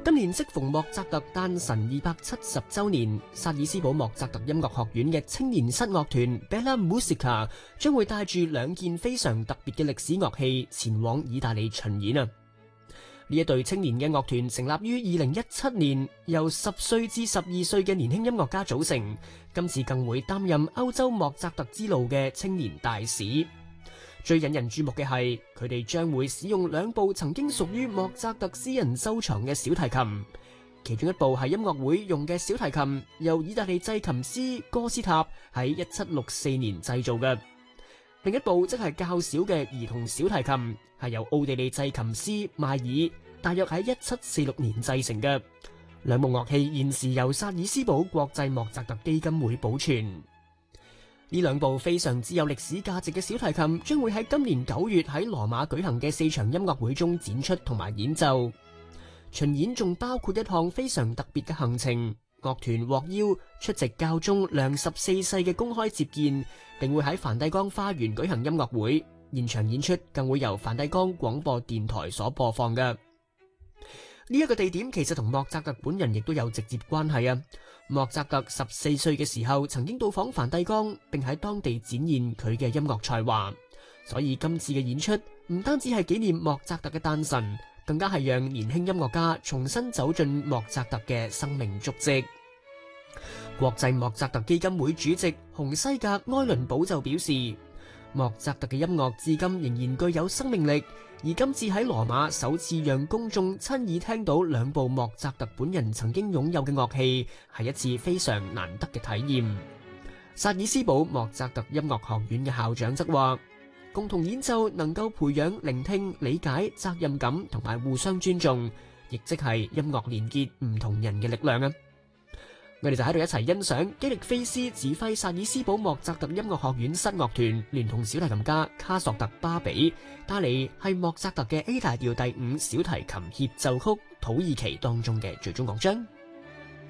今年適逢莫扎特誕辰270週年，薩爾斯堡莫扎特音樂學院嘅青年室樂團 Bella Musica 將會帶住2件非常特別嘅歷史樂器前往意大利巡演啊！呢一隊青年嘅樂團成立於2017年，由10歲至12歲嘅年輕音樂家組成。今次更會擔任歐洲莫扎特之路嘅青年大使。最引人注目嘅係，佢哋將會使用2部曾經屬於莫扎特私人收藏嘅小提琴，其中一部係音樂會用嘅小提琴，由意大利製琴師哥斯塔喺1764年製造嘅。另一部則係較小嘅兒童小提琴，係由奧地利製琴師邁爾大約喺1746年製成嘅。2部樂器現時由薩爾斯堡國際莫扎特基金會保存。呢2部非常之有歷史價值嘅小提琴，將會喺今年9月喺羅馬舉行嘅4場音樂會中展出同埋演奏。巡演仲包括一項非常特別嘅行程，樂團獲邀出席教宗良14世嘅公開接見，並會喺梵蒂岡花園舉行音樂會。現場演出更會由梵蒂岡廣播電台所播放嘅。呢一個地點其實同莫扎特本人亦都有直接關係啊！莫扎特14歲嘅時候曾經到訪梵蒂岡，並喺當地展現佢嘅音樂才華，所以今次嘅演出唔單止係紀念莫扎特嘅誕辰，更加係讓年輕音樂家重新走進莫扎特嘅生命足跡。國際莫扎特基金會主席洪西格埃倫堡就表示，莫扎特嘅音樂至今仍然具有生命力，而今次喺羅馬首次讓公眾親耳聽到2部莫扎特本人曾經擁有嘅樂器，係一次非常難得嘅體驗。薩爾斯堡莫扎特音樂學院嘅校長則話，共同演奏能夠培養聆聽、理解、責任感同埋互相尊重，亦即係音樂連結唔同人嘅力量啊！我哋就喺度一齊欣賞基力菲斯指揮薩爾斯堡莫扎特音樂學院室樂團聯同小提琴家卡索特巴比帶嚟係莫扎特嘅 A 大調第5小提琴協奏曲《土耳其》當中嘅最終樂章。